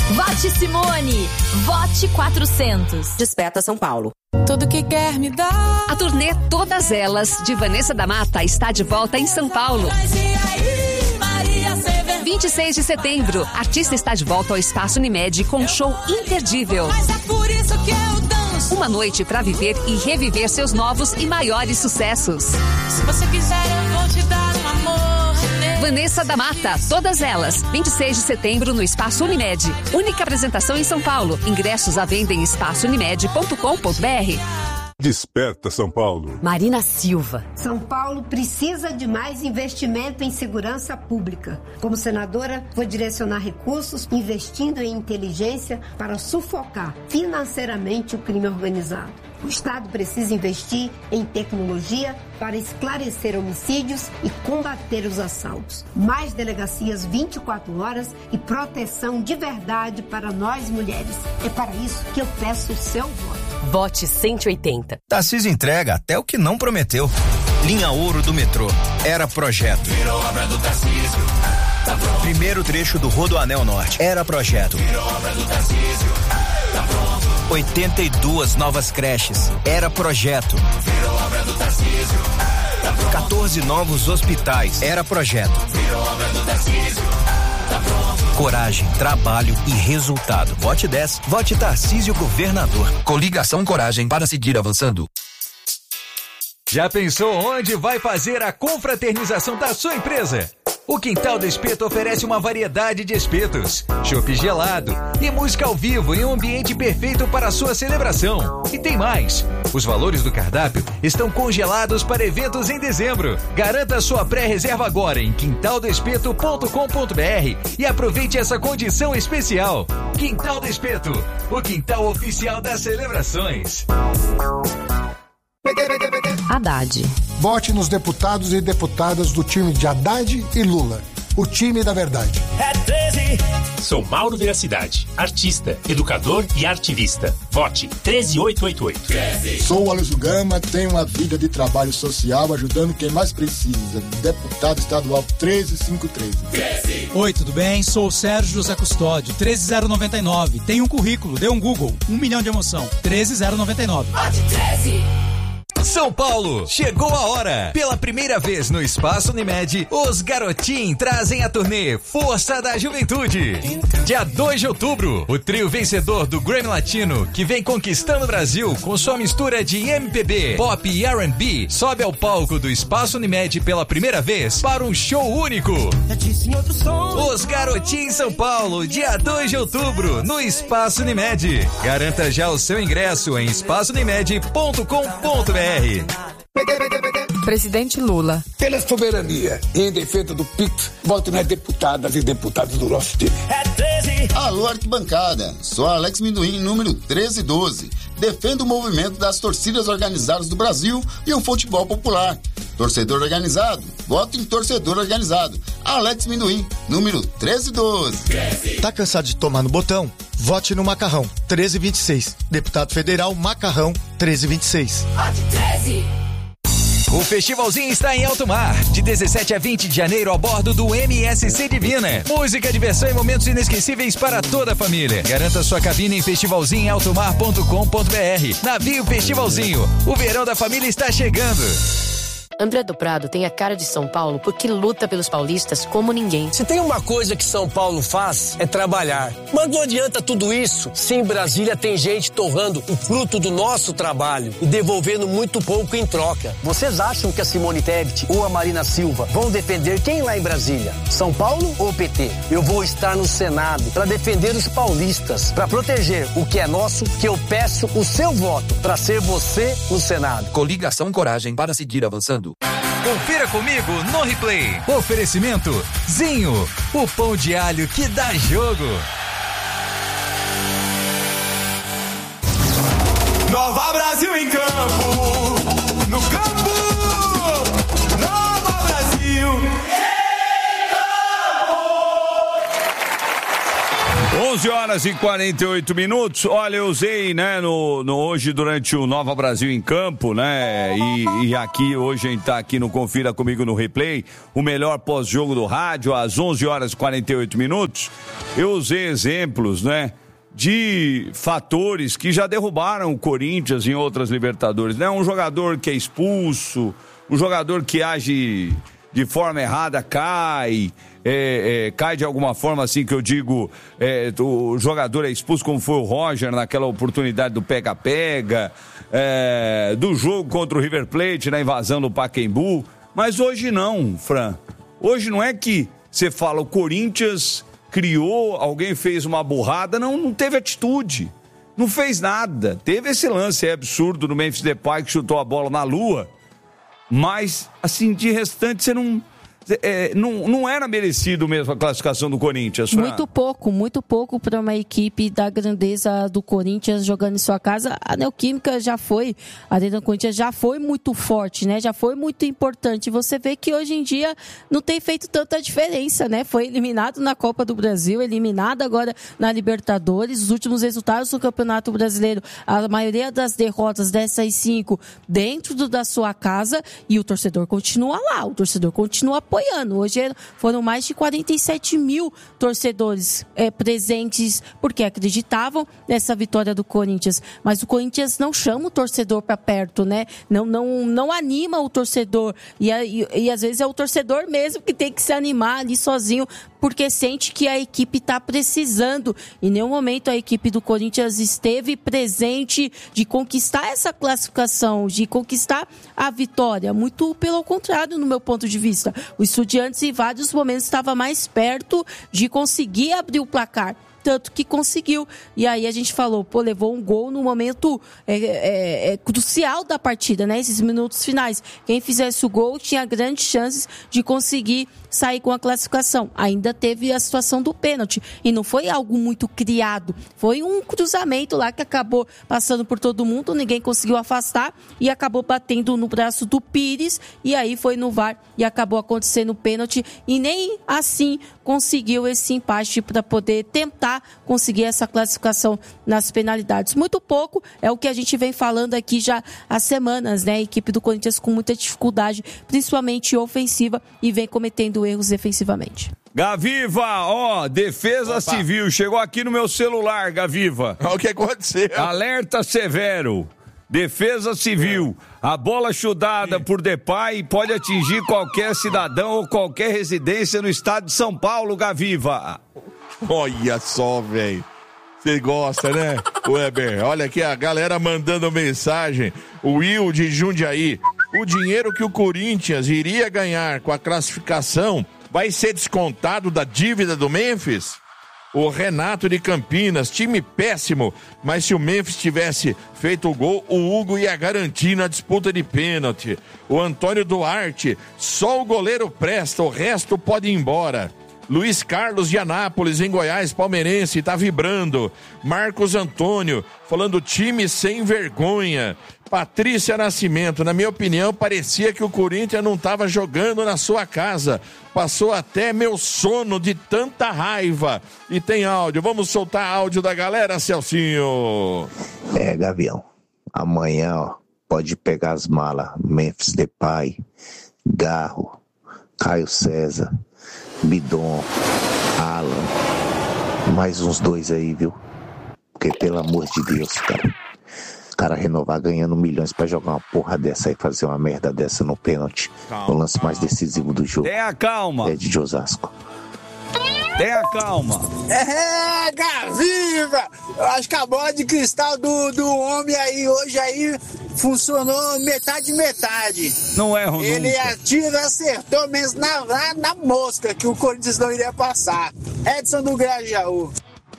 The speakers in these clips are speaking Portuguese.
Vote Simone. Vote 400. Desperta São Paulo. Tudo que quer me dar. A turnê Todas Elas, de Vanessa da Mata, está de volta em São Paulo. 26 de setembro, artista está de volta ao Espaço Unimed com um show imperdível. Mas é por isso que eu danço. Uma noite para viver e reviver seus novos e maiores sucessos. Se você quiser, eu vou te dar um amor. Vanessa da Mata, Todas Elas, 26 de setembro no Espaço Unimed. Única apresentação em São Paulo. Ingressos à venda em espaçounimed.com.br. Desperta São Paulo. Marina Silva. São Paulo precisa de mais investimento em segurança pública. Como senadora, vou direcionar recursos investindo em inteligência para sufocar financeiramente o crime organizado. O Estado precisa investir em tecnologia para esclarecer homicídios e combater os assaltos. Mais delegacias 24 horas e proteção de verdade para nós mulheres. É para isso que eu peço o seu voto. Vote 180. Tarcísio entrega até o que não prometeu. Linha Ouro do metrô. Era projeto. Virou obra do Tarcísio. Tá pronto. Primeiro trecho do Rodoanel Norte. Era projeto. Virou obra do Tarcísio. Tá pronto. 82 novas creches. Era projeto. Virou obra do Tarcísio. Tá pronto. 14 novos hospitais. Era projeto. Virou obra do Tarcísio. Tá pronto. Coragem, trabalho e resultado. Vote 10. Vote Tarcísio Governador. Coligação Coragem para seguir avançando. Já pensou onde vai fazer a confraternização da sua empresa? O Quintal do Espeto oferece uma variedade de espetos, chopp gelado e música ao vivo em um ambiente perfeito para a sua celebração. E tem mais! Os valores do cardápio estão congelados para eventos em dezembro. Garanta sua pré-reserva agora em quintaldoespeto.com.br e aproveite essa condição especial. Quintal do Espeto, o quintal oficial das celebrações. Haddad. Vote nos deputados e deputadas do time de Haddad e Lula. O time da verdade. É 13. Sou Mauro Veracidade, artista, educador e ativista. Vote 13888. 13. Sou Aloysio Gama, tenho uma vida de trabalho social ajudando quem mais precisa. Deputado estadual 13513. 13. Oi, tudo bem? Sou o Sérgio José Custódio, 13099. Tenho um currículo, dê um Google. 1 milhão de emoção. 13099. Vote 13. São Paulo, chegou a hora! Pela primeira vez no Espaço Unimed, os Garotim trazem a turnê Força da Juventude. Dia 2 de outubro, o trio vencedor do Grammy Latino, que vem conquistando o Brasil com sua mistura de MPB, pop e R&B, sobe ao palco do Espaço Unimed pela primeira vez para um show único. Os Garotim São Paulo, dia 2 de outubro, no Espaço Unimed. Garanta já o seu ingresso em espaçounimed.com.br. Presidente Lula. Pela soberania e em defesa do PIX, vote nas deputadas e deputados do nosso time. É 13. Alô, arquibancada. Sou Alex Minduim, número 1312. Defendo o movimento das torcidas organizadas do Brasil e o futebol popular. Torcedor organizado, voto em torcedor organizado. Alex Minduim, número 1312. 13. Tá cansado de tomar no botão? Vote no Macarrão, 1326. Deputado Federal, Macarrão, 1326. Vote 13. O festivalzinho está em Alto Mar, de 17 a 20 de janeiro, a bordo do MSC Divina. Música, diversão e momentos inesquecíveis para toda a família. Garanta sua cabine em festivalzinhoaltomar.com.br. Navio Festivalzinho, o verão da família está chegando. André do Prado tem a cara de São Paulo porque luta pelos paulistas como ninguém. Se tem uma coisa que São Paulo faz, é trabalhar. Mas não adianta tudo isso se em Brasília tem gente torrando o fruto do nosso trabalho e devolvendo muito pouco em troca. Vocês acham que a Simone Tebet ou a Marina Silva vão defender quem lá em Brasília? São Paulo ou PT? Eu vou estar no Senado para defender os paulistas, para proteger o que é nosso, que eu peço o seu voto para ser você no Senado. Coligação Coragem para seguir avançando. Confira comigo no replay. Oferecimento Zinho, o pão de alho que dá jogo. Nova Brasil em campo. No campo. Nova Brasil. 11h48. Olha, eu usei, né, hoje durante o Nova Brasil em Campo, né, e aqui hoje a gente tá aqui no Confira Comigo no Replay, o melhor pós-jogo do rádio, às 11h48. Eu usei exemplos, né, de fatores que já derrubaram o Corinthians em outras Libertadores, né, um jogador que é expulso, um jogador que age de forma errada cai de alguma forma, assim, que eu digo, o jogador é expulso, como foi o Roger naquela oportunidade do pega-pega, do jogo contra o River Plate na invasão do Pacaembu. Mas hoje não, Fran. Hoje não é que você fala o Corinthians criou, alguém fez uma burrada, não teve atitude, não fez nada. Teve esse lance absurdo do Memphis Depay que chutou a bola na lua, mas assim, de restante você não era merecido mesmo a classificação do Corinthians. Muito pouco para uma equipe da grandeza do Corinthians jogando em sua casa. A Neoquímica já foi, a Arena do Corinthians já foi muito forte, né? Já foi muito importante. Você vê que hoje em dia não tem feito tanta diferença, né? Foi eliminado na Copa do Brasil, eliminado agora na Libertadores. Os últimos resultados do Campeonato Brasileiro, a maioria das derrotas dessas 5 dentro da sua casa, e o torcedor continua lá, o torcedor continua apoiando. Hoje foram mais de 47 mil torcedores presentes porque acreditavam nessa vitória do Corinthians. Mas o Corinthians não chama o torcedor para perto, né? Não anima o torcedor. E às vezes é o torcedor mesmo que tem que se animar ali sozinho, porque sente que a equipe está precisando. Em nenhum momento a equipe do Corinthians esteve presente de conquistar essa classificação, de conquistar a vitória. Muito pelo contrário, no meu ponto de vista. O Estudiantes em vários momentos estava mais perto de conseguir abrir o placar. Tanto que conseguiu. E aí a gente falou, levou um gol no momento crucial da partida, né? Esses minutos finais. Quem fizesse o gol tinha grandes chances de conseguir sair com a classificação. Ainda teve a situação do pênalti. E não foi algo muito criado. Foi um cruzamento lá que acabou passando por todo mundo, ninguém conseguiu afastar e acabou batendo no braço do Pires. E aí foi no VAR e acabou acontecendo o pênalti. E nem assim conseguiu esse empate para poder tentar conseguir essa classificação nas penalidades. Muito pouco, é o que a gente vem falando aqui já há semanas, né? A equipe do Corinthians com muita dificuldade, principalmente ofensiva, e vem cometendo erros defensivamente. Gaviva, Defesa Civil, chegou aqui no meu celular, Gaviva. O que aconteceu? Alerta severo. Defesa Civil, a bola chutada por Depay pode atingir qualquer cidadão ou qualquer residência no estado de São Paulo, Gaviva. Olha só, velho. Você gosta, né, Weber? Olha aqui a galera mandando mensagem. O Will de Jundiaí. O dinheiro que o Corinthians iria ganhar com a classificação vai ser descontado da dívida do Memphis? O Renato de Campinas, time péssimo, mas se o Memphis tivesse feito o gol, o Hugo ia garantir na disputa de pênalti. O Antônio Duarte, só o goleiro presta, o resto pode ir embora. Luiz Carlos de Anápolis, em Goiás, palmeirense, tá vibrando. Marcos Antônio, falando time sem vergonha. Patrícia Nascimento, na minha opinião, parecia que o Corinthians não estava jogando na sua casa. Passou até meu sono de tanta raiva. E tem áudio, vamos soltar áudio da galera, Celcinho. Gavião, amanhã, pode pegar as malas. Memphis Depay, Garro, Caio César, Bidon, Alan, mais uns 2 aí, viu? Porque, pelo amor de Deus, cara renovar ganhando milhões pra jogar uma porra dessa aí, fazer uma merda dessa no pênalti, no lance mais decisivo do jogo. Tenha calma. É de Osasco. Tenha calma. Gaviva! Eu acho que a bola de cristal do homem aí, hoje aí, funcionou metade. Não erram nunca. Ele atira, acertou mesmo na mosca, que o Corinthians não iria passar. Edson do Grajaú.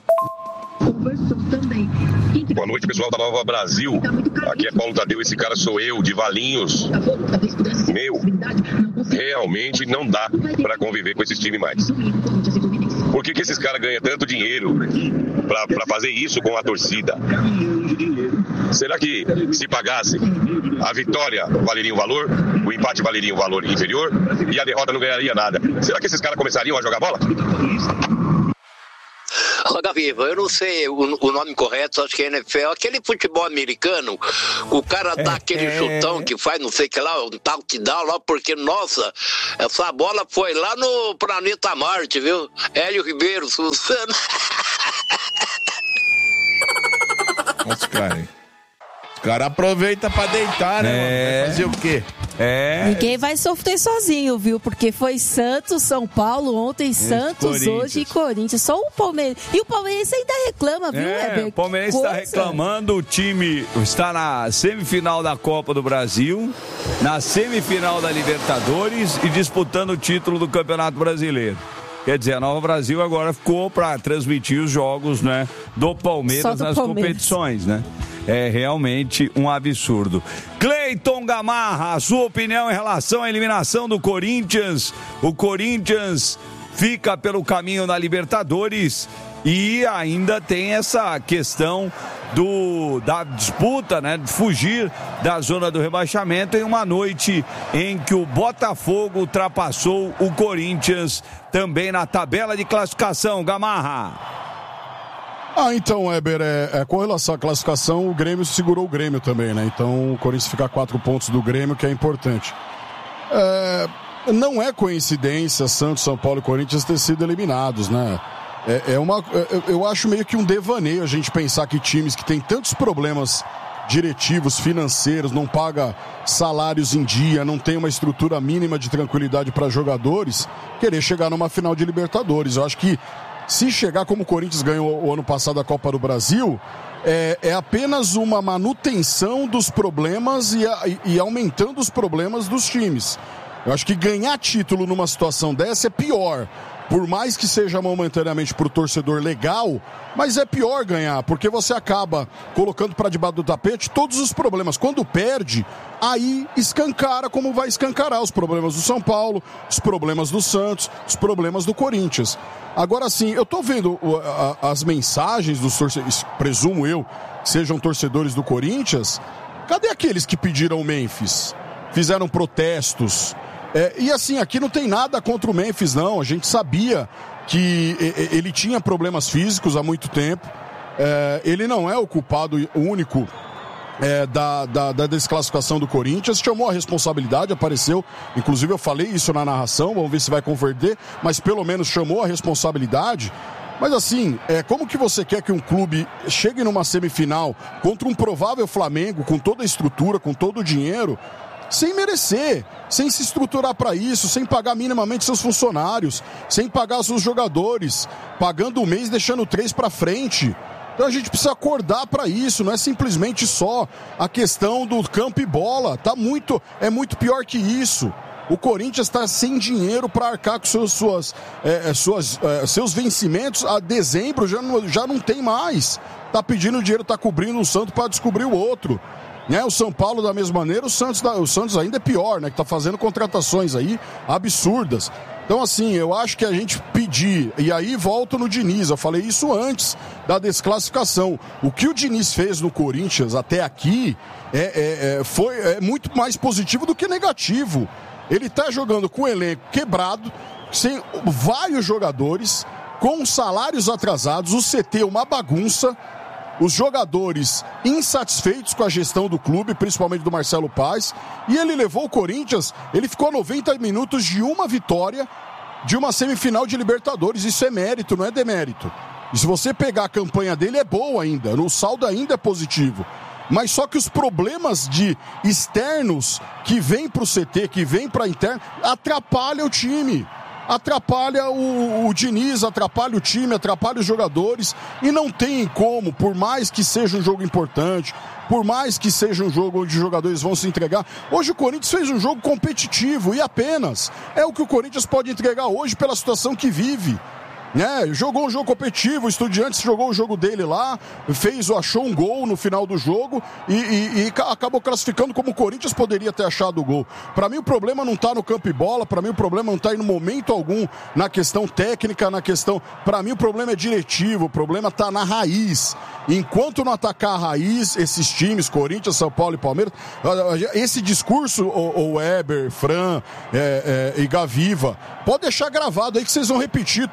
Boa noite, pessoal da Nova Brasil. Aqui é Paulo Tadeu, esse cara sou eu, de Valinhos. Realmente não dá pra conviver com esses times mais. Por que esses caras ganham tanto dinheiro pra fazer isso com a torcida? Será que se pagasse, a vitória valeria um valor, o empate valeria um valor inferior e a derrota não ganharia nada? Será que esses caras começariam a jogar bola? Gaviva, eu não sei o nome correto, acho que é NFL, aquele futebol americano, o cara dá aquele chutão que faz não sei o que lá, um touchdown lá, porque, nossa, essa bola foi lá no planeta Marte, viu? Hélio Ribeiro, Suzano. Os caras aproveitam pra deitar, né, mano? Vai fazer o quê? Ninguém vai sofrer sozinho, viu? Porque foi Santos, São Paulo ontem, Santos hoje e Corinthians. Só o Palmeiras. E o Palmeiras ainda reclama, viu, Weber? O Palmeiras está reclamando, o time está na semifinal da Copa do Brasil, na semifinal da Libertadores e disputando o título do Campeonato Brasileiro. Quer dizer, a Nova Brasil agora ficou para transmitir os jogos, né, do Palmeiras nas competições, né? É realmente um absurdo. Cleiton Gamarra, a sua opinião em relação à eliminação do Corinthians? O Corinthians fica pelo caminho na Libertadores e ainda tem essa questão da disputa, né, de fugir da zona do rebaixamento em uma noite em que o Botafogo ultrapassou o Corinthians também na tabela de classificação. Gamarra. Então, Weber, com relação à classificação, o Grêmio segurou o Grêmio também, né? Então o Corinthians fica a 4 pontos do Grêmio, que é importante. Não é coincidência Santos, São Paulo e Corinthians ter sido eliminados, né? Eu acho meio que um devaneio a gente pensar que times que têm tantos problemas diretivos, financeiros, não paga salários em dia, não tem uma estrutura mínima de tranquilidade para jogadores, querer chegar numa final de Libertadores. Eu acho que se chegar como o Corinthians ganhou o ano passado a Copa do Brasil, é apenas uma manutenção dos problemas e aumentando os problemas dos times. Eu acho que ganhar título numa situação dessa é pior. Por mais que seja momentaneamente para o torcedor legal, mas é pior ganhar, porque você acaba colocando para debaixo do tapete todos os problemas. Quando perde, aí escancara como vai escancarar os problemas do São Paulo, os problemas do Santos, os problemas do Corinthians. Agora sim, eu tô vendo as mensagens dos torcedores, presumo eu, que sejam torcedores do Corinthians. Cadê aqueles que pediram o Memphis? Fizeram protestos? E assim, aqui não tem nada contra o Memphis, não. A gente sabia que ele tinha problemas físicos há muito tempo. Ele não é o culpado único da desclassificação do Corinthians. Chamou a responsabilidade, apareceu. Inclusive eu falei isso na narração, vamos ver se vai converter. Mas pelo menos chamou a responsabilidade. Mas assim, como que você quer que um clube chegue numa semifinal contra um provável Flamengo, com toda a estrutura, com todo o dinheiro, sem merecer, sem se estruturar para isso, sem pagar minimamente seus funcionários, sem pagar seus jogadores, pagando um mês, deixando 3 para frente? Então a gente precisa acordar para isso, não é simplesmente só a questão do campo e bola, é muito pior que isso. O Corinthians está sem dinheiro para arcar com seus vencimentos. A dezembro já não tem mais. Está pedindo dinheiro, está cobrindo um santo para descobrir o outro. O São Paulo da mesma maneira, o Santos ainda é pior, né? Que tá fazendo contratações aí absurdas. Então assim, eu acho que a gente pedir, e aí volto no Diniz, eu falei isso antes da desclassificação. O que o Diniz fez no Corinthians até aqui foi muito mais positivo do que negativo. Ele tá jogando com o elenco quebrado, sem vários jogadores, com salários atrasados, o CT uma bagunça, os jogadores insatisfeitos com a gestão do clube, principalmente do Marcelo Paes, e ele levou o Corinthians, ele ficou 90 minutos de uma vitória de uma semifinal de Libertadores. Isso é mérito, não é demérito. E se você pegar a campanha dele, é boa ainda, o saldo ainda é positivo. Mas só que os problemas externos que vêm para o CT, que vêm para a interna, atrapalham o time. Atrapalha o Diniz, atrapalha o time, atrapalha os jogadores, e não tem como, por mais que seja um jogo importante, por mais que seja um jogo onde os jogadores vão se entregar. Hoje o Corinthians fez um jogo competitivo e apenas é o que o Corinthians pode entregar hoje pela situação que vive. Jogou um jogo competitivo, o Estudiantes jogou o jogo dele lá, achou um gol no final do jogo e acabou classificando como o Corinthians poderia ter achado o gol. Para mim o problema não está no campo e bola, para mim o problema não está em momento algum na questão técnica, para mim o problema é diretivo, o problema está na raiz. Enquanto não atacar a raiz, esses times, Corinthians, São Paulo e Palmeiras, esse discurso, o Weber, Fran e Gaviva, pode deixar gravado aí que vocês vão repetir todos os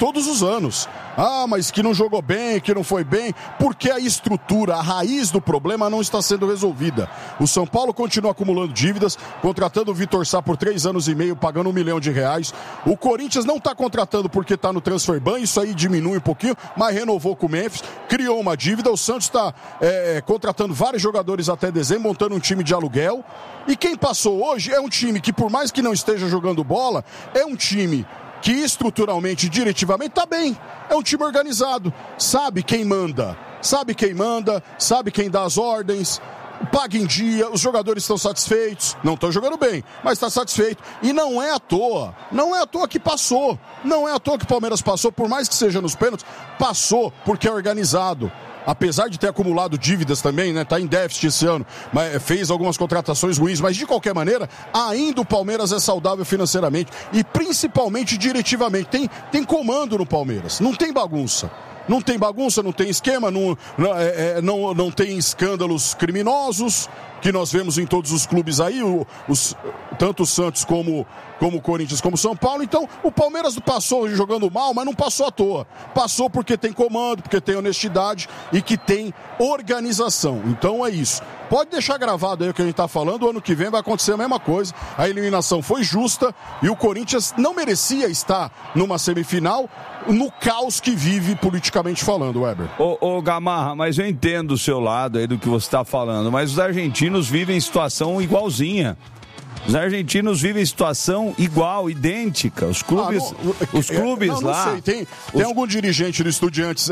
anos. Ah, mas que não jogou bem, que não foi bem, porque a estrutura, a raiz do problema não está sendo resolvida. O São Paulo continua acumulando dívidas, contratando o Vitor Sá por 3 anos e meio, pagando R$1 milhão. O Corinthians não está contratando porque está no transfer ban, isso aí diminui um pouquinho, mas renovou com o Memphis, criou uma dívida. O Santos está contratando vários jogadores até dezembro, montando um time de aluguel. E quem passou hoje é um time que, por mais que não esteja jogando bola, é um time que estruturalmente e diretivamente está bem. É um time organizado, sabe quem manda, sabe quem dá as ordens, paga em dia, os jogadores estão satisfeitos, não estão jogando bem, mas está satisfeito. E não é à toa que passou, não é à toa que o Palmeiras passou, por mais que seja nos pênaltis, passou porque é organizado. Apesar de ter acumulado dívidas também, né? Tá em déficit esse ano, mas fez algumas contratações ruins, mas de qualquer maneira, ainda o Palmeiras é saudável financeiramente e principalmente diretivamente. Tem comando no Palmeiras, não tem bagunça. Não tem bagunça, não tem esquema, não tem escândalos criminosos que nós vemos em todos os clubes aí, tanto o Santos como o Corinthians, como o São Paulo. Então, o Palmeiras passou jogando mal, mas não passou à toa. Passou porque tem comando, porque tem honestidade e que tem organização. Então é isso. Pode deixar gravado aí o que a gente está falando, o ano que vem vai acontecer a mesma coisa. A eliminação foi justa e o Corinthians não merecia estar numa semifinal no caos que vive politicamente falando, Weber. Ô Gamarra, mas eu entendo o seu lado aí do que você está falando, mas os argentinos vivem situação igualzinha. Os argentinos vivem situação igual, idêntica. Os clubes, não lá... Sei. Tem algum dirigente do Estudiantes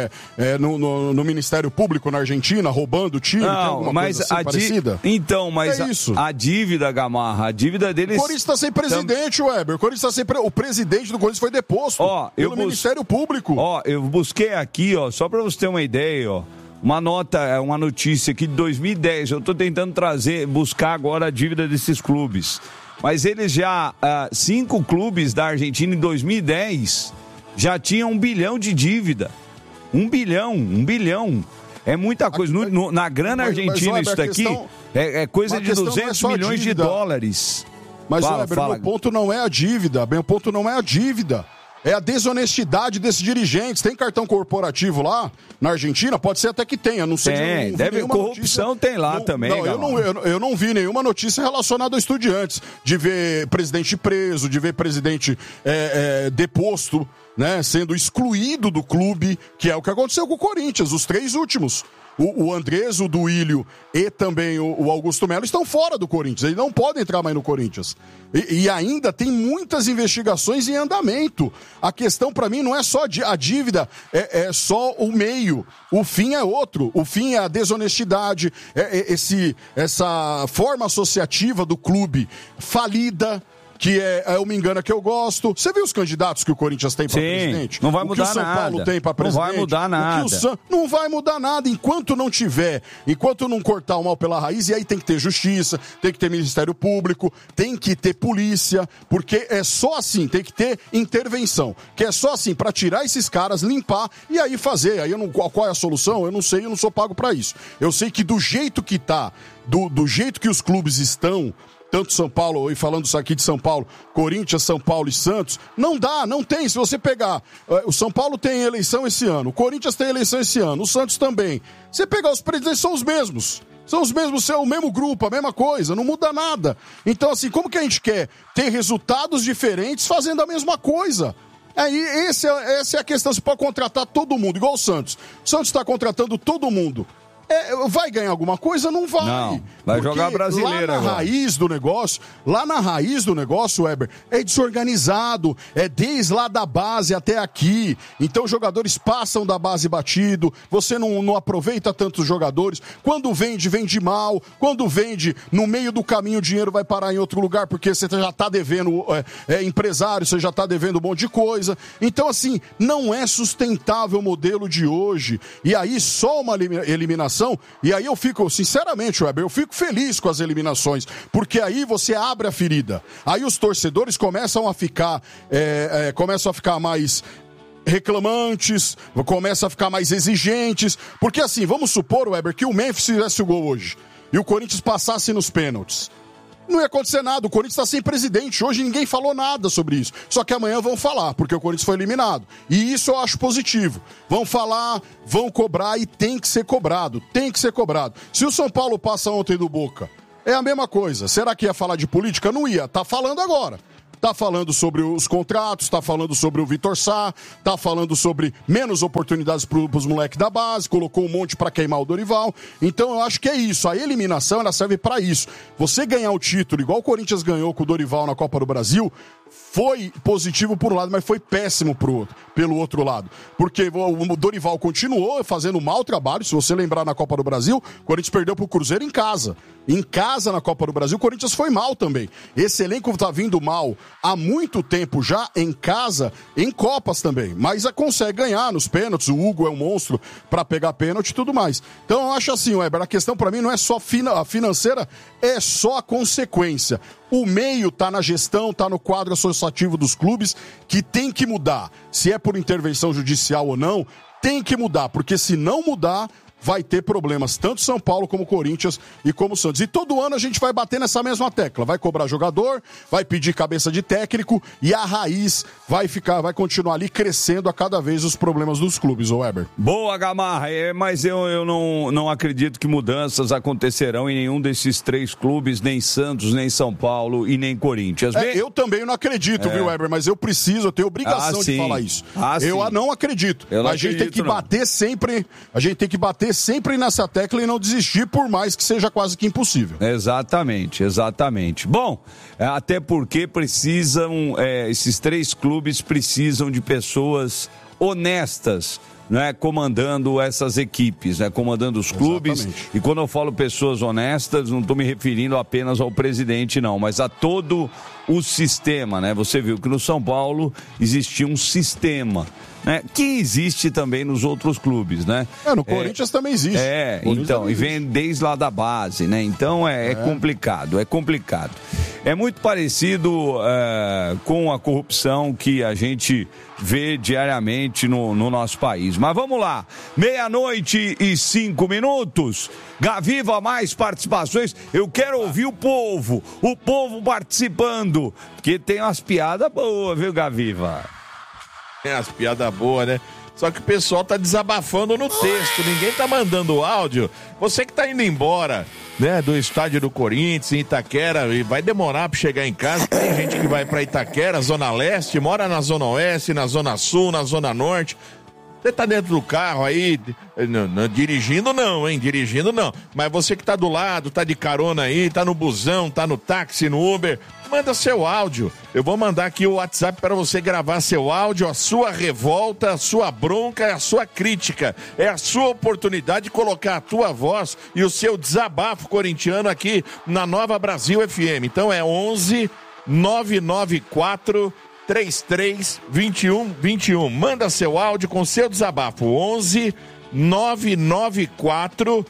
no Ministério Público na Argentina roubando o time? Não, mas assim parecida? Então, mas a dívida, Gamarra, a dívida deles... O Corinthians está sem presidente, Weber. O presidente do Corinthians foi deposto pelo Ministério Público. Eu busquei aqui, só para você ter uma ideia, uma notícia aqui de 2010, eu estou tentando buscar agora a dívida desses clubes, mas eles já, 5 clubes da Argentina em 2010 já tinham 1 bilhão de dívida, 1 bilhão, é muita coisa, na grana argentina isso daqui é coisa de 200 milhões de dólares. Mas meu ponto não é a dívida, é a desonestidade desses dirigentes. Tem cartão corporativo lá na Argentina? Pode ser até que tenha, não sei. Corrupção tem lá também. Eu não vi nenhuma notícia relacionada a Estudiantes, de ver presidente preso, de ver presidente deposto, né, sendo excluído do clube, que é o que aconteceu com o Corinthians, os 3 últimos. O Andrés, o Duílio e também o Augusto Melo estão fora do Corinthians. Eles não podem entrar mais no Corinthians. E ainda tem muitas investigações em andamento. A questão para mim não é só a dívida, é só o meio. O fim é outro. O fim é a desonestidade, essa forma associativa do clube falida, que é o Me Engana Que Eu Gosto. Você viu os candidatos que o Corinthians tem para presidente? Não vai mudar nada. O que o São Paulo tem para presidente? Não vai mudar nada. Não vai mudar nada enquanto não cortar o mal pela raiz. E aí tem que ter justiça, tem que ter Ministério Público, tem que ter polícia, porque é só assim, tem que ter intervenção. Que é só assim, para tirar esses caras, limpar e aí fazer. Aí qual é a solução? Eu não sei, eu não sou pago para isso. Eu sei que do jeito que tá, do jeito que os clubes estão, tanto São Paulo, e falando isso aqui de São Paulo, Corinthians, São Paulo e Santos, não dá, não tem. Se você pegar, o São Paulo tem eleição esse ano, o Corinthians tem eleição esse ano, o Santos também. Você pegar os presidentes, são os mesmos. São os mesmos, é o mesmo grupo, a mesma coisa, não muda nada. Então, assim, como que a gente quer ter resultados diferentes fazendo a mesma coisa? Aí, essa é a questão, você pode contratar todo mundo, igual o Santos. O Santos está contratando todo mundo. Vai ganhar alguma coisa? Não vai. Não, vai jogar brasileira lá na raiz do negócio, Weber, é desorganizado, é desde lá da base até aqui. Então os jogadores passam da base batido, você não aproveita tantos jogadores. Quando vende mal. Quando vende, no meio do caminho o dinheiro vai parar em outro lugar, porque você já tá devendo empresário, você já tá devendo um monte de coisa. Então, assim, não é sustentável o modelo de hoje. E aí, só uma eliminação. E aí eu fico, sinceramente, Weber, eu fico feliz com as eliminações, porque aí você abre a ferida. Aí os torcedores começam a ficar mais reclamantes, começam a ficar mais exigentes, porque assim, vamos supor, Weber, que o Memphis fizesse o gol hoje e o Corinthians passasse nos pênaltis. não ia acontecer nada. O Corinthians está sem presidente. Hoje ninguém falou nada sobre isso. Só que amanhã vão falar, porque o Corinthians foi eliminado. E isso eu acho positivo. Vão falar, vão cobrar e tem que ser cobrado. Tem que ser cobrado. Se o São Paulo passa ontem do Boca, é a mesma coisa. Será que ia falar de política? Não ia. Tá falando agora. Tá falando sobre os contratos, tá falando sobre o Vitor Sá, tá falando sobre menos oportunidades pros moleques da base, colocou um monte pra queimar o Dorival. Então eu acho que é isso. A eliminação, ela serve pra isso. Você ganhar o título, igual o Corinthians ganhou com o Dorival na Copa do Brasil, foi positivo por um lado, mas foi péssimo pelo outro lado. Porque o Dorival continuou fazendo um mau trabalho. Se você lembrar, na Copa do Brasil, o Corinthians perdeu pro Cruzeiro em casa. Em casa, na Copa do Brasil, o Corinthians foi mal também. Esse elenco tá vindo mal há muito tempo já, em casa, em Copas também. Mas consegue ganhar nos pênaltis. O Hugo é um monstro pra pegar pênalti e tudo mais. Então eu acho assim, Weber, a questão pra mim não é só a financeira, é só a consequência. O meio tá na gestão, tá no quadro associativo dos clubes, que tem que mudar. Se é por intervenção judicial ou não, tem que mudar, porque se não mudar, vai ter problemas, tanto São Paulo como Corinthians e como Santos. E todo ano a gente vai bater nessa mesma tecla. Vai cobrar jogador, vai pedir cabeça de técnico e a raiz vai continuar ali crescendo a cada vez os problemas dos clubes, ô Weber. Boa, Gamarra, mas eu não acredito que mudanças acontecerão em nenhum desses três clubes, nem Santos, nem São Paulo e nem Corinthians. Eu também não acredito, viu, Weber? Mas eu tenho obrigação de falar isso. Eu não acredito. A gente tem que bater sempre nessa tecla e não desistir, por mais que seja quase que impossível. Exatamente. Bom, até porque esses três clubes precisam de pessoas honestas, né, comandando essas equipes, né, comandando os clubes. Exatamente. E quando eu falo pessoas honestas, não estou me referindo apenas ao presidente, não, mas a todo o sistema, né? Você viu que no São Paulo existia um sistema, né, que existe também nos outros clubes, né? No Corinthians também existe. E vem desde lá da base, né? Então é complicado. É muito parecido com a corrupção que a gente vê diariamente no nosso país. Mas vamos lá, 12:05. Gaviva, mais participações. Eu quero ouvir o povo participando, porque tem umas piadas boas, viu, Gaviva? É, as piadas boas, né? Só que o pessoal tá desabafando no texto, ninguém tá mandando áudio. Você que tá indo embora, né, do estádio do Corinthians, em Itaquera, e vai demorar pra chegar em casa. Tem gente que vai pra Itaquera, Zona Leste, mora na Zona Oeste, na Zona Sul, na Zona Norte. Você tá dentro do carro aí, dirigindo não. Mas você que tá do lado, tá de carona aí, tá no busão, tá no táxi, no Uber, manda seu áudio. Eu vou mandar aqui o WhatsApp para você gravar seu áudio, a sua revolta, a sua bronca, a sua crítica. É a sua oportunidade de colocar a tua voz e o seu desabafo corintiano aqui na Nova Brasil FM. Então é 11 994 332121. Manda seu áudio com seu desabafo. 11 994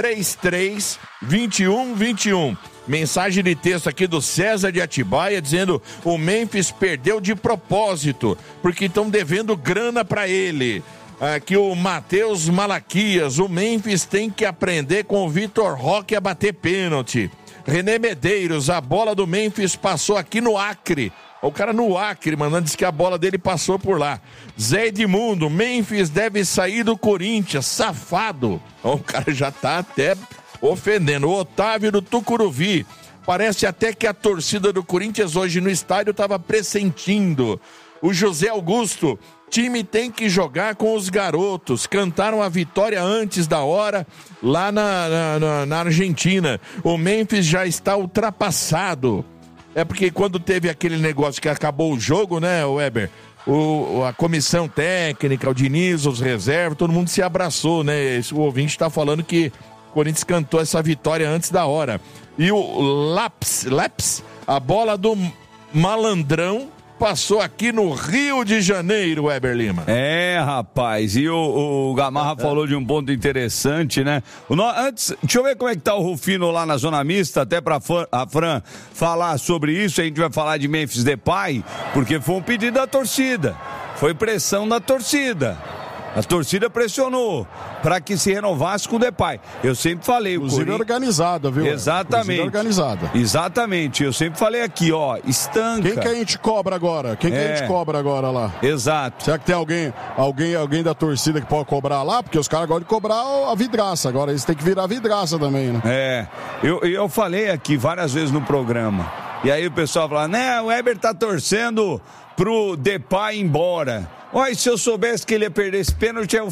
332121. Mensagem de texto aqui do César de Atibaia dizendo: o Memphis perdeu de propósito porque estão devendo grana para ele. Aqui o Matheus Malaquias: o Memphis tem que aprender com o Vitor Roque a bater pênalti. René Medeiros: a bola do Memphis passou aqui no Acre. O cara no Acre mandando, diz que a bola dele passou por lá. Zé Edmundo: Memphis deve sair do Corinthians, safado. O cara já tá até ofendendo. O Otávio do Tucuruvi: parece até que a torcida do Corinthians hoje no estádio estava pressentindo. O José Augusto: time tem que jogar com os garotos, cantaram a vitória antes da hora lá na Argentina. O Memphis já está ultrapassado. É porque quando teve aquele negócio que acabou o jogo, né, Weber? A comissão técnica, o Diniz, os reservas, todo mundo se abraçou, né? O ouvinte está falando que o Corinthians cantou essa vitória antes da hora. E o Laps, a bola do Malandrão, passou aqui no Rio de Janeiro, Weber Lima. Rapaz, e o Gamarra falou de um ponto interessante, né? Antes, deixa eu ver como é que tá o Rufino lá na Zona Mista, até pra a Fran falar sobre isso. A gente vai falar de Memphis Depay, porque foi um pedido da torcida, foi pressão da torcida. A torcida pressionou para que se renovasse com o Depay. Eu sempre falei... Inclusive organizada, viu? Exatamente. Organizada. Exatamente. Eu sempre falei aqui, ó, estanca. Quem que a gente cobra agora? Quem que a gente cobra agora lá? Exato. Será que tem alguém da torcida que pode cobrar lá? Porque os caras gostam de cobrar a vidraça. Agora eles têm que virar vidraça também, né? Eu falei aqui várias vezes no programa. E aí o pessoal fala, né, o Weber tá torcendo pro Depay ir embora. Olha, se eu soubesse que ele ia perder esse pênalti, eu